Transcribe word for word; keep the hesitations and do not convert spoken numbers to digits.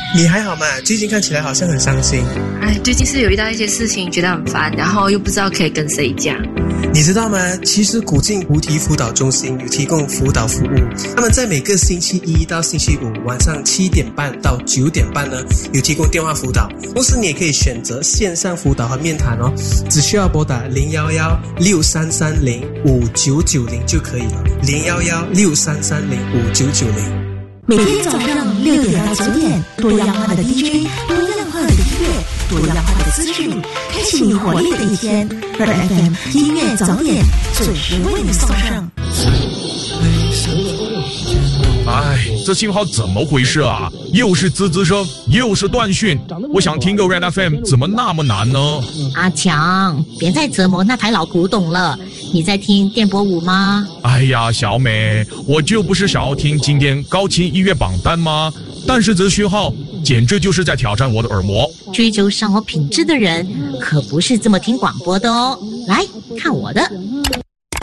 你还好吗？最近看起来好像很伤心。 哎，最近是有遇到一些事情，觉得很烦，然后又不知道可以跟谁讲。 你知道吗？其实古晋菩提辅导中心有提供辅导服务，他们在每个星期一到星期五晚上七点半到九点半呢，有提供电话辅导，同时你也可以选择线上辅导和面谈哦，只需要拨打零幺幺六三三零五九九零就可以了，零幺幺六三三零五九九零。 每天早上六点到九点，多样化的 D J， 多样化的音乐，多样化的资讯，开启你活力的一天。二 F M 音乐早点准时为你送上。 哎，这信号怎么回事啊？又是滋滋声，又是断讯。我想听个 Red F M， 怎么那么难呢？ 阿强，别再折磨那台老古董了。你在听电波舞吗？ 哎呀，小美，我就不是想要听今天高清音乐榜单吗？但是这讯号简直就是在挑战我的耳膜。 追求生活品质的人可不是这么听广播的哦。来看我的。